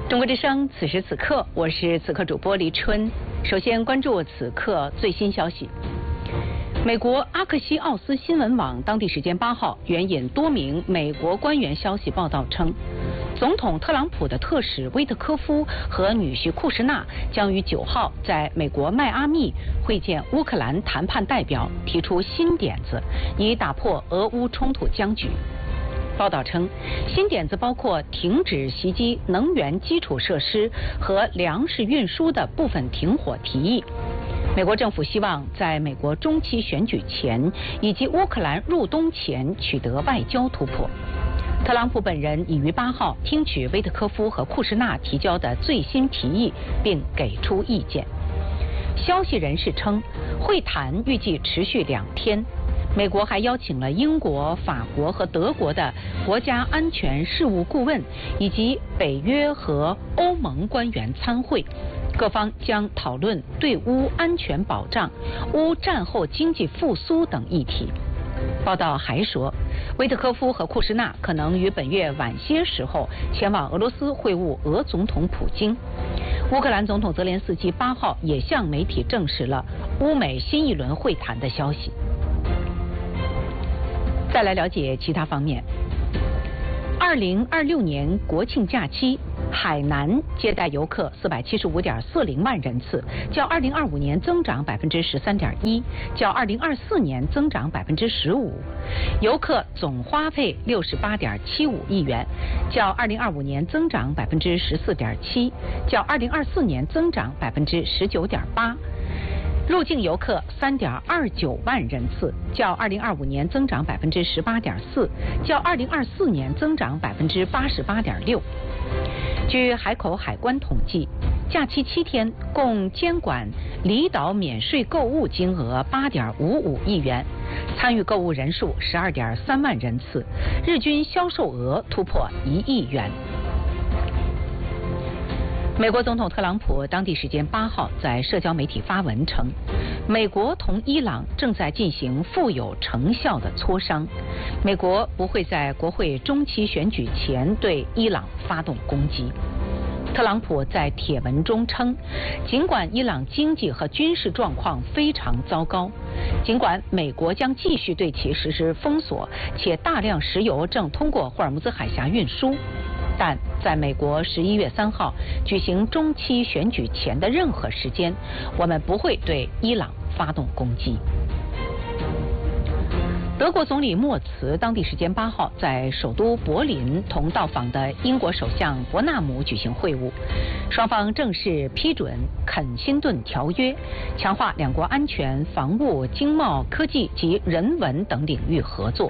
中国之声，此时此刻，我是此刻主播黎春。首先关注此刻最新消息。美国阿克西奥斯新闻网当地时间8号援引多名美国官员消息报道称，总统特朗普的特使威特科夫和女婿库什纳将于9号在美国迈阿密会见乌克兰谈判代表，提出新点子，以打破俄乌冲突僵局。报道称，新点子包括停止袭击能源基础设施和粮食运输的部分停火提议。美国政府希望在美国中期选举前以及乌克兰入冬前取得外交突破。特朗普本人已于8号听取威特科夫和库什纳提交的最新提议，并给出意见。消息人士称，会谈预计持续2天。美国还邀请了英国、法国和德国的国家安全事务顾问，以及北约和欧盟官员参会。各方将讨论对乌安全保障、乌战后经济复苏等议题。报道还说，威特科夫和库什纳可能于本月晚些时候前往俄罗斯会晤俄总统普京。乌克兰总统泽连斯基8号也向媒体证实了乌美新一轮会谈的消息。再来了解其他方面。2026年国庆假期，海南接待游客475.40万人次，较2025年增长13.1%，较2024年增长15%。游客总花费68.75亿元，较2025年增长14.7%，较2024年增长19.8%。入境游客3.29万人次，较2025年增长18.4%，较2024年增长88.6%。据海口海关统计，假期7天共监管离岛免税购物金额8.55亿元，参与购物人数12.3万人次，日均销售额突破1亿元。美国总统特朗普当地时间8号在社交媒体发文称，美国同伊朗正在进行富有成效的磋商，美国不会在国会中期选举前对伊朗发动攻击。特朗普在帖文中称，尽管伊朗经济和军事状况非常糟糕，尽管美国将继续对其实施封锁，且大量石油正通过霍尔木兹海峡运输，但在美国11月3号举行中期选举前的任何时间，我们不会对伊朗发动攻击。德国总理默茨当地时间8号在首都柏林同到访的英国首相伯纳姆举行会晤，双方正式批准肯辛顿条约，强化两国安全、防务、经贸、科技及人文等领域合作。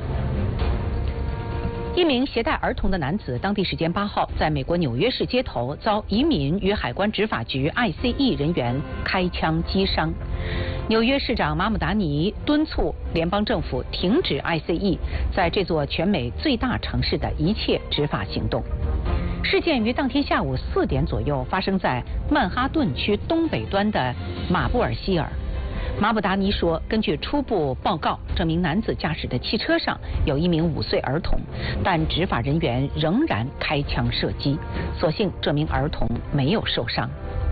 一名携带儿童的男子当地时间8号在美国纽约市街头遭移民与海关执法局 ICE 人员开枪击伤。纽约市长马姆达尼敦促联邦政府停止 ICE 在这座全美最大城市的一切执法行动。事件于当天下午4点左右发生在曼哈顿区东北端的马布尔希尔。马布达尼说，根据初步报告，这名男子驾驶的汽车上有1名5岁儿童，但执法人员仍然开枪射击，所幸这名儿童没有受伤。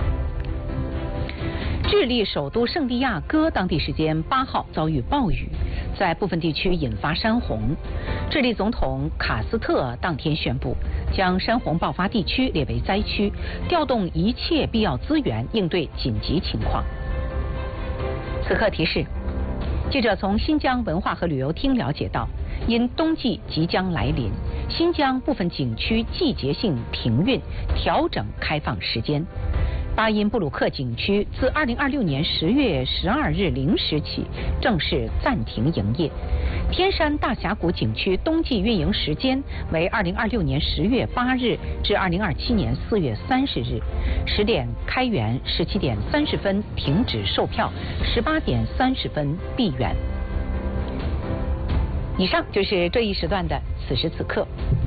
智利首都圣地亚哥当地时间8号遭遇暴雨，在部分地区引发山洪。智利总统卡斯特当天宣布，将山洪爆发地区列为灾区，调动一切必要资源应对紧急情况。此刻提示，记者从新疆文化和旅游厅了解到，因冬季即将来临，新疆部分景区季节性停运，调整开放时间。巴音布鲁克景区自2026年10月12日0时起正式暂停营业。天山大峡谷景区冬季运营时间为2026年10月8日至2027年4月30日，10点开园，17点30分停止售票，18点30分闭园。以上就是这一时段的此时此刻。